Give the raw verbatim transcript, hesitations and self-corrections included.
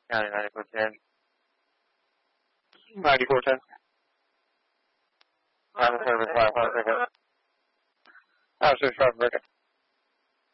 County ninety-four ten. ninety-four ten. I'm service five five second. I'm six five second.